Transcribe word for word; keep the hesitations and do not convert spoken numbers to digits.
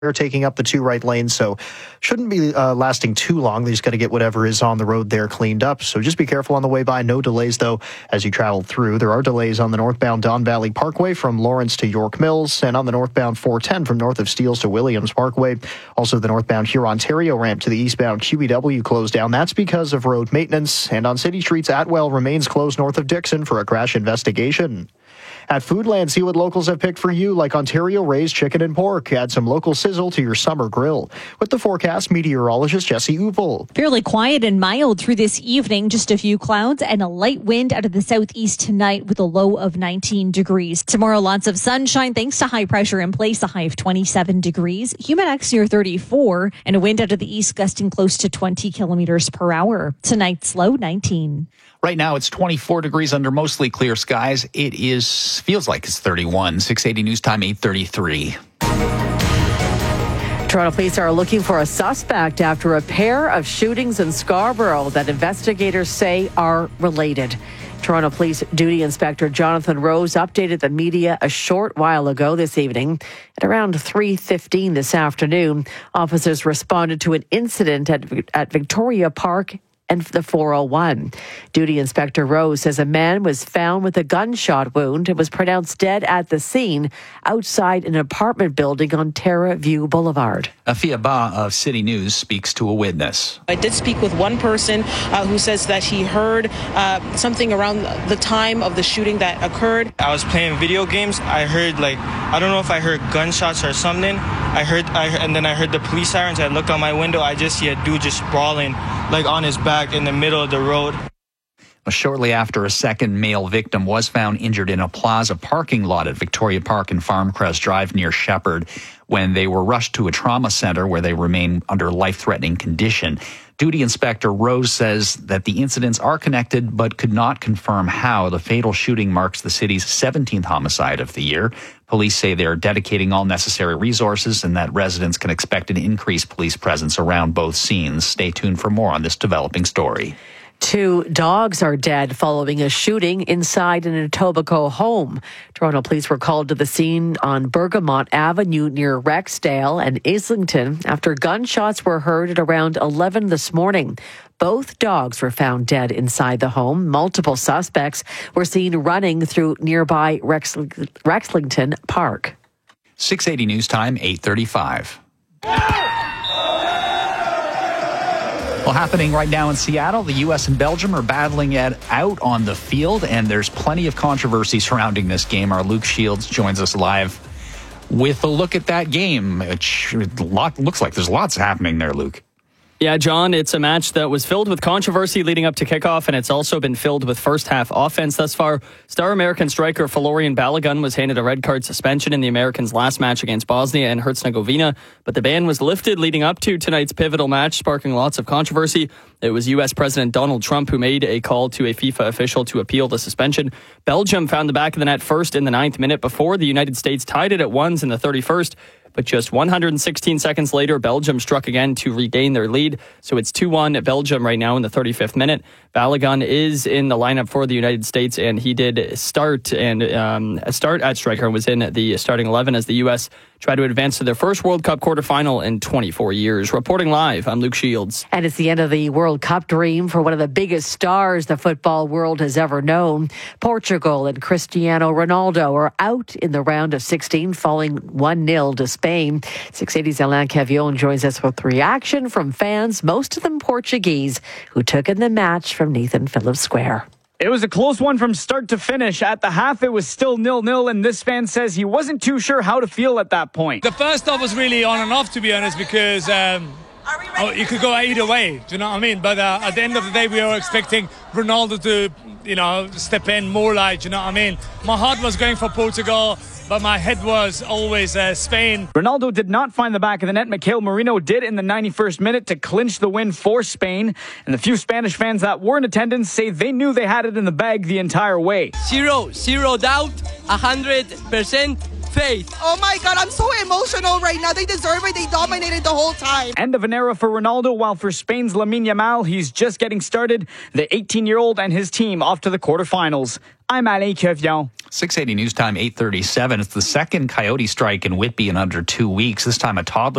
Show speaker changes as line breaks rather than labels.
They're taking up the two right lanes, so shouldn't be uh, lasting too long. They just got to get whatever is on the road there cleaned up. So just be careful on the way by. No delays, though, as you travel through. There are delays on the northbound Don Valley Parkway from Lawrence to York Mills, and on the northbound four ten from north of Steeles to Williams Parkway. Also, the northbound Huron-Ontario ramp to the eastbound Q E W closed down. That's because of road maintenance. And on city streets, Atwell remains closed north of Dixon for a crash investigation. At Foodland, see what locals have picked for you, like Ontario-raised chicken and pork. Add some local sizzle to your summer grill. With the forecast, meteorologist Jesse Upel.
Fairly quiet and mild through this evening. Just a few clouds and a light wind out of the southeast tonight with a low of nineteen degrees. Tomorrow, lots of sunshine thanks to high pressure in place, a high of twenty-seven degrees. Humidex near thirty-four, and a wind out of the east gusting close to twenty kilometers per hour. Tonight's low, nineteen.
Right now, it's twenty-four degrees under mostly clear skies. It is feels like it's thirty-one. six eighty News Time, eight thirty-three.
Toronto police are looking for a suspect after a pair of shootings in Scarborough that investigators say are related. Toronto Police Duty Inspector Jonathan Rose updated the media a short while ago this evening. At around three fifteen this afternoon, officers responded to an incident at, at Victoria Park and the four oh one. Duty Inspector Rose says a man was found with a gunshot wound and was pronounced dead at the scene outside an apartment building on Terra View Boulevard.
Afia Ba of City News speaks to a witness.
I did speak with one person uh, who says that he heard uh, something around the time of the shooting that occurred.
I was playing video games. I heard like, I don't know if I heard gunshots or something. I heard, I heard and then I heard the police sirens. I looked out my window. I just see a dude just sprawling like on his back in the middle of the road.
Shortly after, a second male victim was found injured in a plaza parking lot at Victoria Park and Farmcrest Drive near Shepherd when they were rushed to a trauma center where they remain under life-threatening condition. Duty Inspector Rose says that the incidents are connected but could not confirm how. The fatal shooting marks the city's seventeenth homicide of the year. Police say they are dedicating all necessary resources and that residents can expect an increased police presence around both scenes. Stay tuned for more on this developing story.
Two dogs are dead following a shooting inside an Etobicoke home. Toronto police were called to the scene on Bergamot Avenue near Rexdale and Islington after gunshots were heard at around eleven this morning. Both dogs were found dead inside the home. Multiple suspects were seen running through nearby Rex- Rexlington Park.
six eighty News Time, eight thirty-five. Well, happening right now in Seattle, the U S and Belgium are battling it out on the field, and there's plenty of controversy surrounding this game. Our Luke Shields joins us live with a look at that game. Which lot, looks like there's lots happening there, Luke.
Yeah, John, it's a match that was filled with controversy leading up to kickoff, and it's also been filled with first-half offense thus far. Star American striker Florian Balogun was handed a red card suspension in the Americans' last match against Bosnia and Herzegovina, but the ban was lifted leading up to tonight's pivotal match, sparking lots of controversy. It was U S President Donald Trump who made a call to a FIFA official to appeal the suspension. Belgium found the back of the net first in the ninth minute before the United States tied it at ones in the thirty-first. But just one hundred sixteen seconds later, Belgium struck again to regain their lead. So it's two one Belgium right now in the thirty-fifth minute. Balogun is in the lineup for the United States, and he did start and um, start at striker and was in the starting eleven as the U S tried to advance to their first World Cup quarterfinal in twenty-four years. Reporting live, I'm Luke Shields.
And it's the end of the World Cup dream for one of the biggest stars the football world has ever known. Portugal and Cristiano Ronaldo are out in the round of sixteen, falling one nil to Spain. six eighty's Alain Cavillon joins us with reaction from fans, most of them Portuguese, who took in the match from Nathan Phillips Square.
It was a close one from start to finish. At the half, it was still nil nil, and this fan says he wasn't too sure how to feel at that point.
The first half was really on and off, to be honest, because um, oh, you could go either way, do you know what I mean? But uh, at the end of the day, we were expecting Ronaldo to, you know, step in more like, you know what I mean? My heart was going for Portugal, but my head was always uh, Spain.
Ronaldo did not find the back of the net. Mikhail Merino did in the ninety-first minute to clinch the win for Spain. And the few Spanish fans that were in attendance say they knew they had it in the bag the entire way.
Zero, zero doubt, one hundred percent faith.
Oh my God, I'm so emotional right now. They deserve it. They dominated the whole time.
End of an era for Ronaldo, while for Spain's Lamine Yamal, he's just getting started. The eighteen-year-old and his team off to the quarterfinals. I'm Alain Quevion.
six eighty News Time, eight thirty-seven. It's the second coyote strike in Whitby in under two weeks. This time a toddler